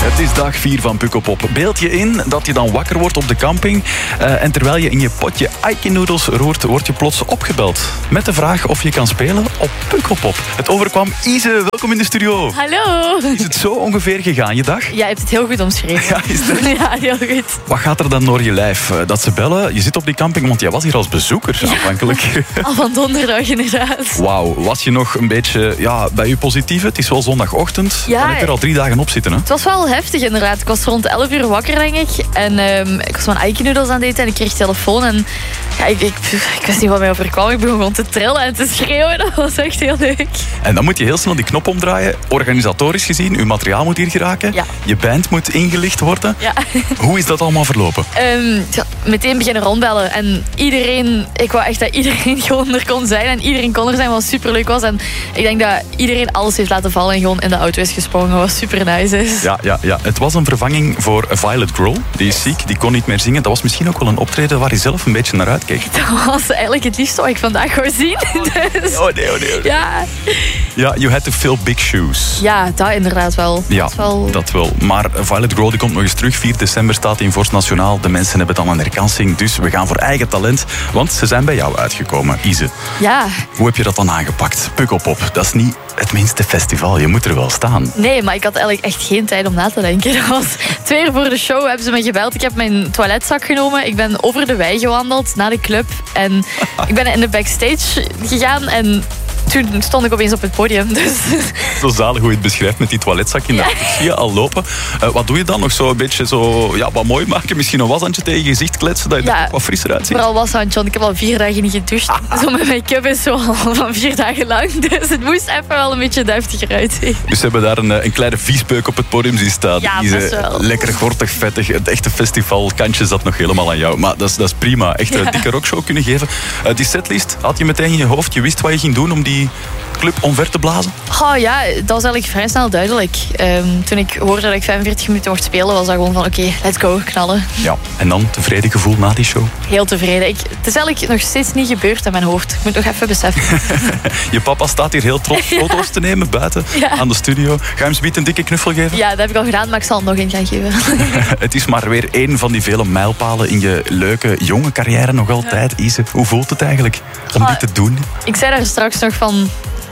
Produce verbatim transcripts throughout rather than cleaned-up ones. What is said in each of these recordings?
Het is dag vier van Pukkelpop. Beeld je in dat je dan wakker wordt op de camping uh, en terwijl je in je potje Aiki-noedels roert, word je plots opgebeld. Met de vraag of je kan spelen op Pukkelpop. Het overkwam Ise, welkom in de studio. Hallo. Is het zo ongeveer gegaan, je dag? Ja, je hebt het heel goed omschreven. Ja, is dat? Ja, heel goed. Wat gaat er dan door je lijf? Uh, dat ze bellen, je zit op die camping, want jij was hier als bezoeker ja. aanvankelijk. Al van donderdag inderdaad. Wauw, was je nog een beetje ja, bij je positieve? Het is wel zondagochtend, ja, dan heb je er al drie dagen op zitten. Hè? Het was wel heftig inderdaad. Ik was rond elf uur wakker, denk ik. En um, ik was van Aiki-noedels aan het eten en ik kreeg telefoon. En ja, ik, ik, ik wist niet wat mij overkwam. Ik begon gewoon te trillen en te schreeuwen. Dat was echt heel leuk. En dan moet je heel snel die knop omdraaien. Organisatorisch gezien, uw materiaal moet hier geraken. Ja. Je band moet ingelicht worden. Ja. Hoe is dat allemaal verlopen? Um, ja, meteen beginnen rondbellen. En iedereen, ik wou echt dat iedereen gewoon er kon zijn. En iedereen kon er zijn, wat superleuk was. En ik denk dat iedereen alles heeft laten vallen en gewoon in de auto is gesprongen. Wat super nice is. Ja, ja, ja. Het was een vervanging voor Violet Grohl. Die is ziek, die kon niet meer zingen. Dat was misschien ook wel een optreden waar je zelf een beetje naar uitkeek. Dat was eigenlijk het liefste wat ik vandaag wou zien. Dus, oh nee, oh nee. Oh nee. Ja. Ja, you had to fill big shoes. Ja, dat inderdaad wel. Ja, dat wel. dat wel. Maar Violet Grohl die komt nog eens terug. vier december staat hij in Vorst Nationaal. De mensen hebben dan een herkansing. Dus we gaan voor eigen talent. Want ze zijn bij jou uitgekomen, Ise. Ja. Hoe heb je dat dan aangepakt? Pukkelpop, dat is niet het minste festival. Je moet er wel staan. Nee, maar ik had eigenlijk echt geen tijd om na te denken. Dat was twee uur voor de show hebben ze me gebeld. Ik heb mijn toiletzak genomen. Ik ben over de wei gewandeld naar de club. En ik ben in de backstage gegaan en toen stond ik opeens op het podium. Dus. Zo zalig hoe je het beschrijft met die toiletzak in de ja. zie je al lopen. Uh, wat doe je dan? Nog zo een beetje zo, ja, wat mooi maken? Misschien een washandje tegen je gezicht kletsen, dat je ja, er wat frisser uitziet? Vooral washandje, want ik heb al vier dagen niet gedoucht. Ah. Zo mijn make-up is zo al van vier dagen lang. Dus het moest even wel een beetje deftiger uitzien. Dus ze hebben daar een, een kleine viespeuk op het podium zien staan. Ja, die best wel. Lekker gortig, vettig. Het echte festivalkantje zat nog helemaal aan jou. Maar dat is, dat is prima. Echt een ja. dikke rockshow kunnen geven. Uh, die setlist had je meteen in je hoofd. Je wist wat je ging doen om die club omver te blazen? Oh ja, dat was eigenlijk vrij snel duidelijk. Um, toen ik hoorde dat ik vijfenveertig minuten mocht spelen, was dat gewoon van oké, okay, let's go, knallen. Ja, en dan tevreden gevoel na die show? Heel tevreden. Ik, het is eigenlijk nog steeds niet gebeurd in mijn hoofd. Ik moet nog even beseffen. Je papa staat hier heel trots foto's ja. te nemen buiten ja. aan de studio. Ga je hem zometeen een dikke knuffel geven? Ja, dat heb ik al gedaan, maar ik zal hem nog in gaan geven. Het is maar weer één van die vele mijlpalen in je leuke, jonge carrière nog altijd. Ja. Ise, hoe voelt het eigenlijk om oh, dit te doen? Ik zei daar straks nog van...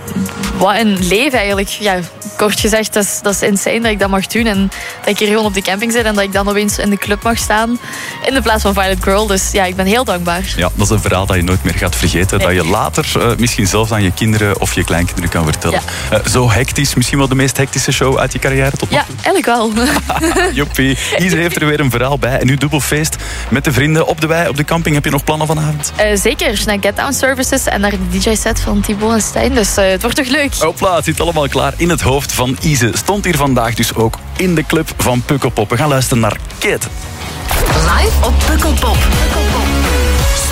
Wat een leven eigenlijk. Ja, kort gezegd, dat is, dat is insane dat ik dat mag doen. En dat ik hier gewoon op de camping zit en dat ik dan opeens in de club mag staan. In de plaats van Violet Grohl. Dus ja, ik ben heel dankbaar. Ja, dat is een verhaal dat je nooit meer gaat vergeten. Nee. Dat je later uh, misschien zelfs aan je kinderen of je kleinkinderen kan vertellen. Ja. Uh, zo hectisch, misschien wel de meest hectische show uit je carrière tot nu toe? Ja, eigenlijk wel. Joppie. Ise heeft er weer een verhaal bij. En nu dubbel feest met de vrienden op de wei, op de camping. Heb je nog plannen vanavond? Uh, zeker. Naar Get Down Services en naar de D J-set van Thibaut en Stijn. Dus uh, het wordt toch leuk. Hopla, het zit allemaal klaar in het hoofd van Ise. Stond hier vandaag dus ook in de club van Pukkelpop. We gaan luisteren naar Kid. Live op Pukkelpop. Pukkelpop.